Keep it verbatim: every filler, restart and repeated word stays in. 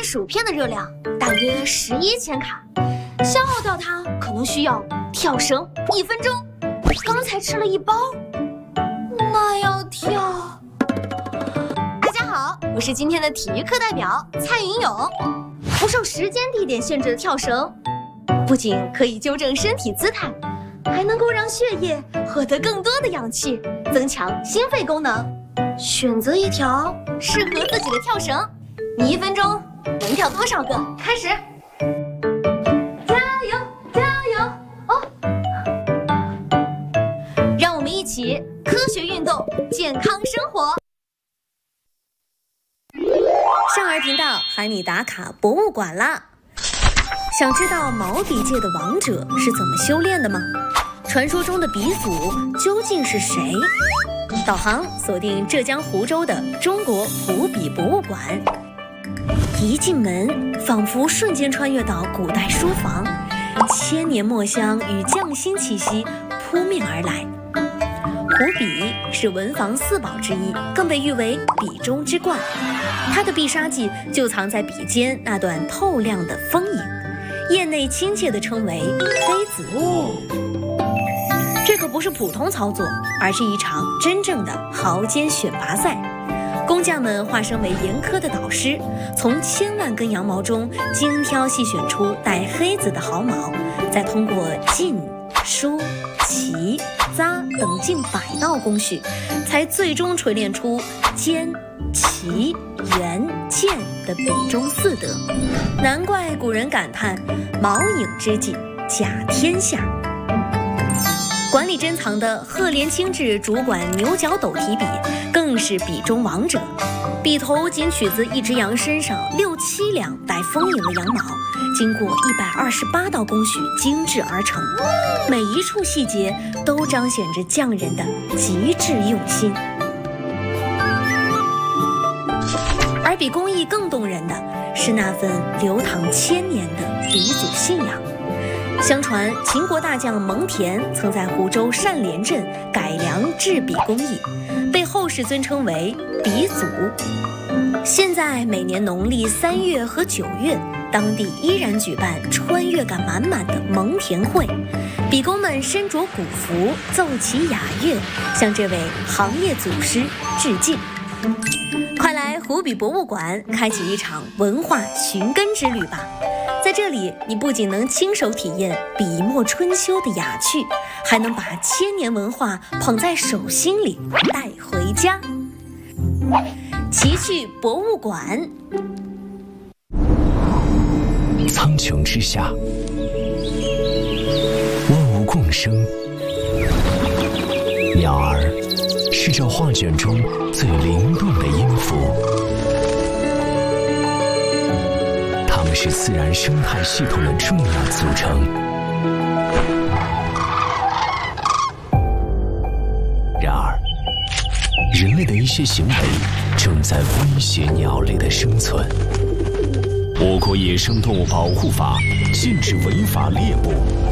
片薯片的热量大约十一千卡，消耗掉它可能需要跳绳一分钟。刚才吃了一包，那要跳。大家好，我是今天的体育课代表蔡云勇。不受时间地点限制的跳绳，不仅可以纠正身体姿态，还能够让血液获得更多的氧气，增强心肺功能。选择一条适合自己的跳绳，你一分钟能跳多少个？开始！加油，加油！哦，让我们一起科学运动，健康生活。 少儿频道喊你打卡博物馆啦！想知道毛笔界的王者是怎么修炼的吗？传说中的鼻祖究竟是谁？导航锁定浙江湖州的中国湖笔博物馆。一进门，仿佛瞬间穿越到古代书房，千年墨香与匠心气息扑面而来。湖笔是文房四宝之一，更被誉为笔中之冠。它的必杀技就藏在笔尖那段透亮的锋影，业内亲切地称为黑子。这可不是普通操作，而是一场真正的毫尖选拔赛。工匠们化身为严苛的导师，从千万根羊毛中精挑细选出带黑子的毫毛，再通过浸、梳、齐、扎等近百道工序，才最终锤炼出尖、齐、圆、剑的笔中四德。难怪古人感叹毛影之际甲天下。馆里珍藏的赫连清制主管牛角斗提笔更是笔中王者，笔头仅取自一只羊身上六七两带丰盈的羊毛，经过一百二十八道工序精制而成，每一处细节都彰显着匠人的极致用心。而比工艺更动人的是那份流淌千年的鼻祖信仰。相传秦国大将蒙恬曾在湖州单连镇改良制笔工艺，被后世尊称为鼻祖。现在每年农历三月和九月，当地依然举办穿越感满满的蒙恬会，笔工们身着古服，奏起雅乐，向这位行业祖师致敬。快来湖笔博物馆开启一场文化寻根之旅吧！在这里，你不仅能亲手体验笔墨春秋的雅趣，还能把千年文化捧在手心里带回家。奇趣博物馆。 苍穹之下，万物共生。鸟儿是这画卷中最灵动的音符，它们是自然生态系统的重要组成。然而，人类的一些行为正在威胁鸟类的生存。我国野生动物保护法禁止违法猎捕、